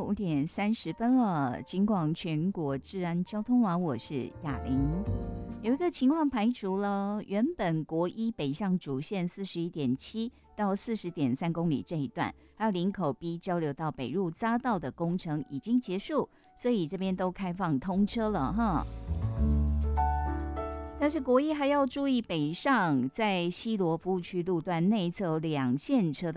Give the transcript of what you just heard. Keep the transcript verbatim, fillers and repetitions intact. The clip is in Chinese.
五点三十分了，金广全国治安交通网，我是雅玲。有一个情况排除了，原本国一北向主线四十一点七到四十点三公里这一段，还有林口 B 交流道北入匝道的工程已经结束，所以这边都开放通车了哈。但是国一还要注意北上，在西螺服务区路段内侧有两线车道